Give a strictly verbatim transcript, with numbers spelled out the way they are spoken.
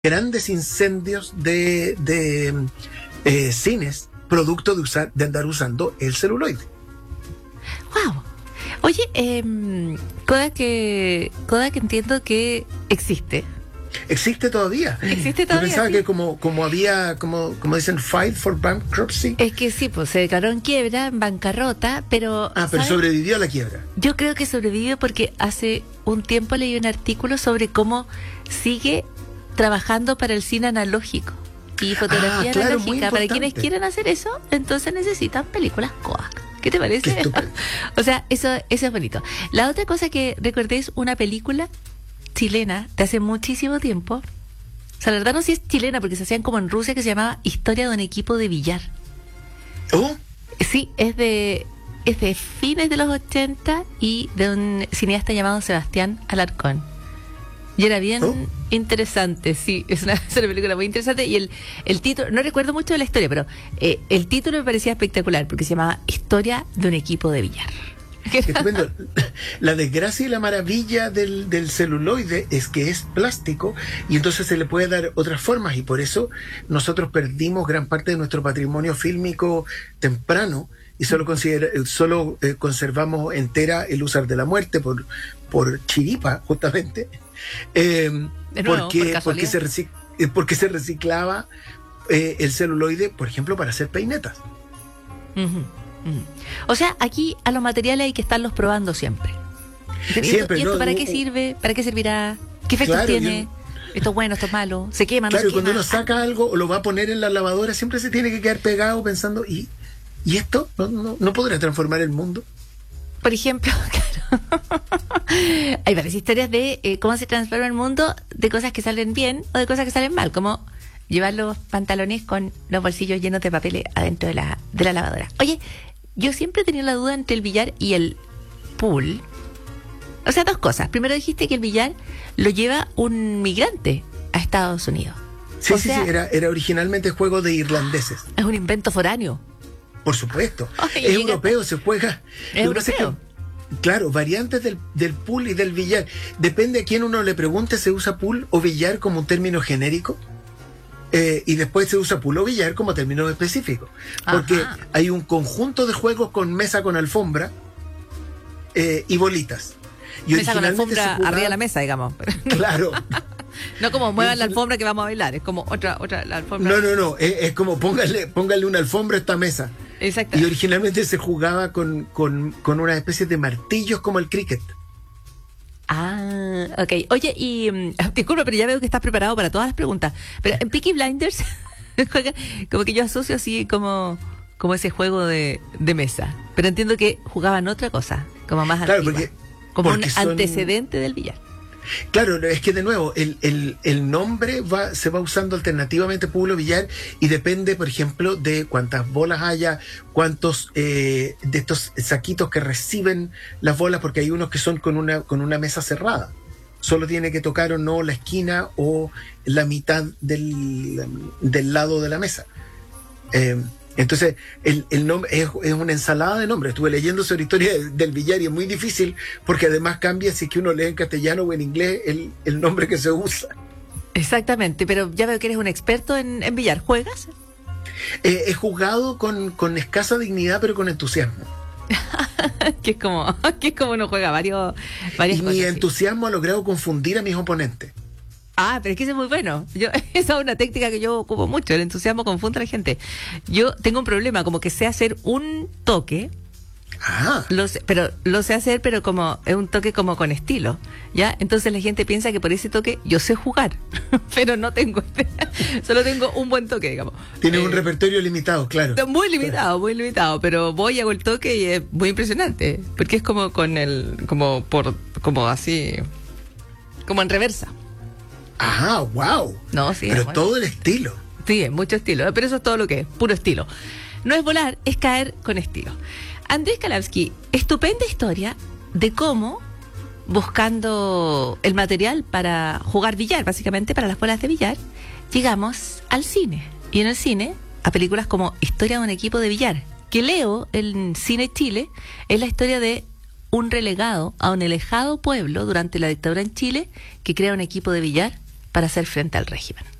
grandes incendios de, de eh, cines, producto de, usar, de andar usando el celuloide. ¡Wow! Oye, eh, Kodak, que, Kodak entiendo que existe. Existe todavía. Existe todavía. Yo pensaba ¿sí? que como, como había, como, como dicen, filed for bankruptcy. Es que sí, pues se declaró en quiebra, en bancarrota, pero... Ah, pero ¿sabes? sobrevivió a la quiebra. Yo creo que sobrevivió porque hace un tiempo leí un artículo sobre cómo sigue trabajando para el cine analógico y fotografía ah, claro, analógica. Para quienes quieran hacer eso, entonces necesitan películas Kodak. ¿Qué te parece? Qué O sea, eso, eso es bonito. La otra cosa que recordé es una película chilena de hace muchísimo tiempo. O sea, la verdad no sé si es chilena porque se hacían como en Rusia, que se llamaba Historia de un equipo de billar. ¿Oh? Sí, es de, es de fines de los ochenta y de un cineasta llamado Sebastián Alarcón. Y era bien ¿Oh? interesante, sí, es una, es una película muy interesante. Y el, el título, no recuerdo mucho de la historia, pero eh, el título me parecía espectacular porque se llamaba Historia de un equipo de billar. Estupendo. La desgracia y la maravilla del, del celuloide es que es plástico y entonces se le puede dar otras formas, y por eso nosotros perdimos gran parte de nuestro patrimonio fílmico temprano y solo, considera, solo eh, conservamos entera El Húsar de la Muerte por, por chiripa, justamente, eh, nuevo, porque, por porque, se recic, porque se reciclaba eh, el celuloide, por ejemplo, para hacer peinetas. Uh-huh. O sea, aquí a los materiales hay que estarlos probando siempre. Siempre, ¿Y esto ¿no? para qué sirve? ¿Para qué servirá? ¿Qué efectos Claro, tiene? yo... Esto es bueno, esto es malo. ¿Se quema? Claro, no y se cuando quema? uno saca algo o lo va a poner en la lavadora, siempre se tiene que quedar pegado pensando, ¿y, y esto no, no, no podrá transformar el mundo? Por ejemplo, claro. Hay varias historias de eh, cómo se transforma el mundo, de cosas que salen bien o de cosas que salen mal, como llevar los pantalones con los bolsillos llenos de papeles adentro de la, de la lavadora. Oye, yo siempre he tenido la duda entre el billar y el pool. O sea, dos cosas. Primero dijiste que el billar lo lleva un migrante a Estados Unidos. Sí, o sí, sea, sí, era, era originalmente juego de irlandeses. Es un invento foráneo. Por supuesto. Ay, es llega... europeo, se juega. Es Lo que pasa es que, claro, variantes del, del pool y del billar. Depende a quién uno le pregunte, ¿se usa pool o billar como un término genérico? Eh, y después se usa pool o billar como término específico. Porque Ajá. hay un conjunto de juegos con mesa con alfombra eh, y bolitas. Y mesa con alfombra jugaba... arriba de la mesa, digamos. Claro. No como muevan la alfombra que vamos a bailar, es como otra otra la alfombra. No, no, no, es, es como póngale, póngale una alfombra a esta mesa. Exacto. Y originalmente se jugaba con, con, con una especie de martillos como el cricket. Ah, ok. Oye, y um, disculpa, pero ya veo que estás preparado para todas las preguntas. Pero en Peaky Blinders, como que yo asocio así como, como ese juego de, de mesa. Pero entiendo que jugaban otra cosa, como más claro, antigua. Porque, como porque un son... antecedente del billar. Claro, es que de nuevo, el, el, el nombre va, se va usando alternativamente pool o billar y depende, por ejemplo, de cuántas bolas haya, cuántos eh, de estos saquitos que reciben las bolas, porque hay unos que son con una, con una mesa cerrada. Solo tiene que tocar o no la esquina o la mitad del, del lado de la mesa. Eh, Entonces, el, el nombre es, es una ensalada de nombres. Estuve leyendo sobre historia del, del billar y es muy difícil porque además cambia si es que uno lee en castellano o en inglés el, el nombre que se usa. Exactamente, pero ya veo que eres un experto en, en billar. ¿Juegas? Eh, he jugado con, con escasa dignidad, pero con entusiasmo. que es como que es como uno juega varios, varias y cosas. Mi sí. entusiasmo ha logrado confundir a mis oponentes. Ah, pero es que eso es muy bueno. Yo, esa es una técnica que yo ocupo mucho. El entusiasmo confunde a la gente. Yo tengo un problema, como que sé hacer un toque. Ah. Lo sé, pero lo sé hacer, pero como es un toque como con estilo, ¿ya? Entonces la gente piensa que por ese toque yo sé jugar, pero no tengo, solo tengo un buen toque, digamos. Tienes eh, un repertorio limitado, claro. Muy limitado, muy limitado, pero voy y hago el toque y es muy impresionante, porque es como con el, como por, como así, como en reversa. Ah, wow. No, sí. Pero bueno. todo el estilo. Sí, es mucho estilo, pero eso es todo lo que es, puro estilo. No es volar, es caer con estilo. Andrés Kalavsky, estupenda historia de cómo, buscando el material para jugar billar, básicamente para las bolas de billar, llegamos al cine. Y en el cine, a películas como Historia de un equipo de billar, que leo en Cine Chile, es la historia de un relegado a un alejado pueblo durante la dictadura en Chile, que crea un equipo de billar para hacer frente al régimen.